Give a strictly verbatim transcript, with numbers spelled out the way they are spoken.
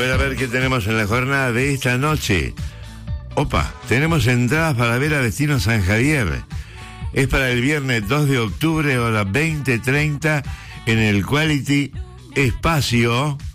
ver, a ver qué tenemos en la jornada de esta noche. Opa, tenemos entradas para ver a Destino San Javier. Es para el viernes dos de octubre a las veinte treinta en el Quality Espacio